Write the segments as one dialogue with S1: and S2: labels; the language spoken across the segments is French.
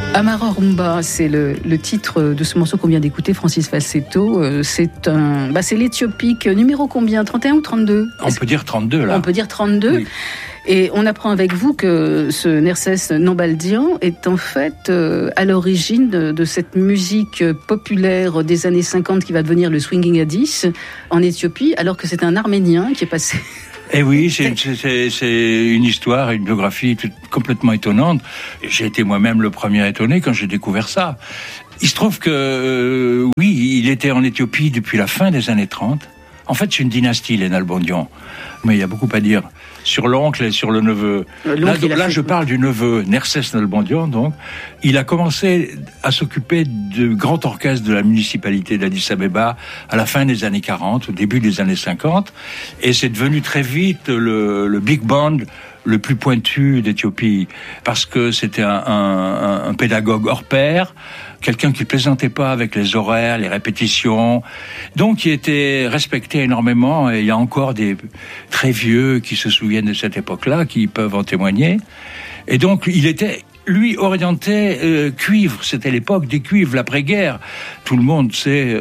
S1: Amararumba, c'est le titre de ce morceau qu'on vient d'écouter, Francis Falsetto. C'est l'Éthiopique numéro combien, 31 ou 32?
S2: On peut dire 32 là.
S1: On peut dire 32. Oui. Et on apprend avec vous que ce Nerses Nambaldian est en fait à l'origine de cette musique populaire des années 50 qui va devenir le swinging à 10 en Éthiopie, alors que c'est un Arménien qui est passé...
S2: Eh oui, c'est une histoire, une biographie complètement étonnante. J'ai été moi-même le premier étonné quand j'ai découvert ça. Il se trouve que, oui, il était en Éthiopie depuis la fin des années 30. En fait, c'est une dynastie, les Nalbandian. Mais il y a beaucoup à dire sur l'oncle et sur le neveu. Là, je parle du neveu, Nerses Nalbandian, donc. Il a commencé à s'occuper du grand orchestre de la municipalité d'Addis Abeba à la fin des années 40, au début des années 50. Et c'est devenu très vite le big band le plus pointu d'Éthiopie. Parce que c'était un pédagogue hors pair, quelqu'un qui plaisantait pas avec les horaires, les répétitions, donc qui était respecté énormément. Et il y a encore des très vieux qui se souviennent de cette époque-là, qui peuvent en témoigner. Et donc, il était, lui, orienté cuivre. C'était l'époque des cuivres, l'après-guerre. Tout le monde sait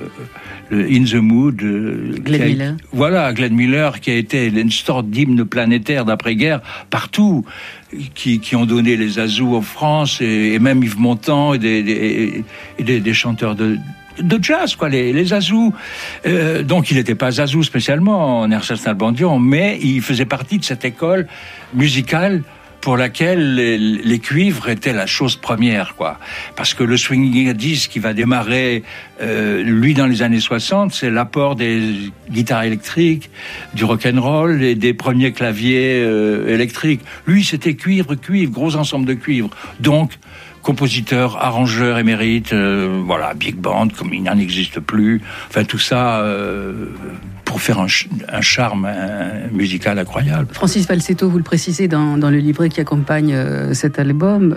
S2: In the Mood.
S1: Glenn Miller.
S2: Voilà, Glenn Miller, qui a été une sorte d'hymne planétaire d'après-guerre partout, qui ont donné les Azous en France, et même Yves Montand, et des chanteurs de jazz, quoi, les Azous. Donc il n'était pas Azou spécialement, Nerses Nalbandian, mais il faisait partie de cette école musicale pour laquelle les cuivres étaient la chose première, quoi. Parce que le swinging à 10 qui va démarrer, lui, dans les années 60, c'est l'apport des guitares électriques, du rock'n'roll et des premiers claviers électriques. Lui, c'était cuivre, gros ensemble de cuivre. Donc, compositeur, arrangeur émérite, voilà, big band, comme il n'en existe plus. Enfin, tout ça pour faire un charme musical incroyable.
S1: Francis Falsetto, vous le précisez dans le livret qui accompagne cet album,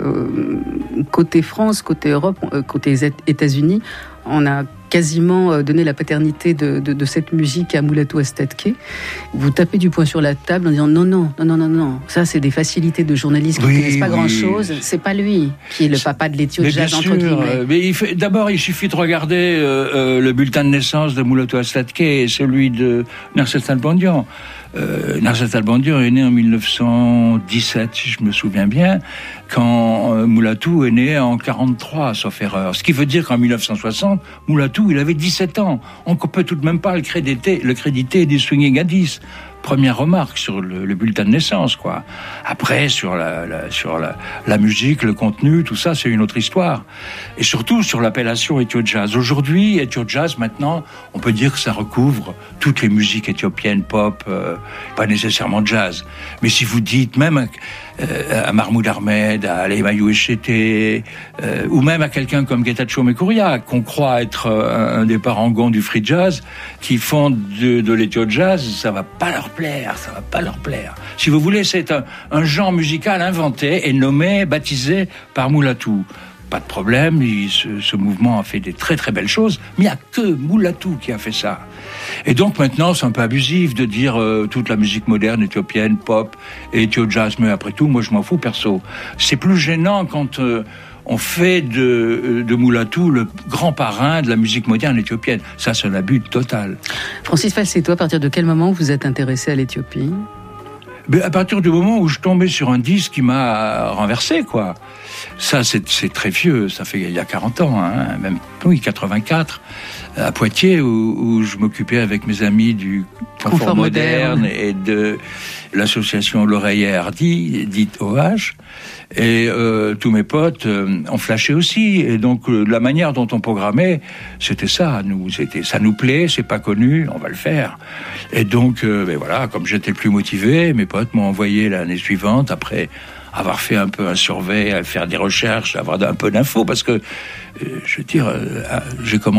S1: côté France, côté Europe, côté États-Unis, on a quasiment donné la paternité de cette musique à Mulatu Astatke. Vous tapez du poing sur la table en disant non. Ça, c'est des facilités de journalistes qui ne connaissent pas grand-chose. C'est pas lui qui est le papa de l'Ethio Jazz, entre guillemets.
S2: Mais d'abord, il suffit de regarder le bulletin de naissance de Mulatu Astatke et celui de Nerses Nalbandian. Nerses Nalbandian est né en 1917, si je me souviens bien, quand Mulatu est né en 43, sauf erreur. Ce qui veut dire qu'en 1960, Mulatu, il avait 17 ans. On ne peut tout de même pas le créditer des swinging à 10. Première remarque sur le bulletin de naissance, quoi. Après, sur la musique, le contenu, tout ça, c'est une autre histoire. Et surtout sur l'appellation Ethio Jazz. Aujourd'hui, Ethio Jazz, maintenant, on peut dire que ça recouvre toutes les musiques éthiopiennes, pop, pas nécessairement jazz. Mais si vous dites même à Mahmoud Ahmed, à Alemayehu Eshete, ou même à quelqu'un comme Getachew Mekouria, qu'on croit être un des parangons du free jazz, qui font de l'Ethio Jazz, ça va pas leur plaire. Si vous voulez, c'est un genre musical inventé et nommé, baptisé par Mulatu. Pas de problème, ce mouvement a fait des très très belles choses, mais il n'y a que Mulatu qui a fait ça. Et donc maintenant, c'est un peu abusif de dire toute la musique moderne éthiopienne, pop et Ethio Jazz, mais après tout, moi je m'en fous perso. C'est plus gênant quand on fait de Mulatu le grand parrain de la musique moderne éthiopienne. Ça, c'est un abus total.
S1: Francis Falsetto, à partir de quel moment vous êtes intéressé à l'Éthiopie ?
S2: Mais à partir du moment où je tombais sur un disque qui m'a renversé, quoi. Ça, c'est très vieux, ça fait il y a 40 ans, hein, même, oui, 84, à Poitiers, où je m'occupais avec mes amis du Confort moderne et de l'association L'Oreiller Hardy, dite OH. Et tous mes potes ont flashé aussi. Et donc, la manière dont on programmait, c'était ça. Ça nous plaît, c'est pas connu, on va le faire. Et donc, ben voilà, comme j'étais le plus motivé, mes potes m'ont envoyé l'année suivante, après avoir fait un peu un survey, faire des recherches, avoir un peu d'infos, parce que, je veux dire, j'ai commencé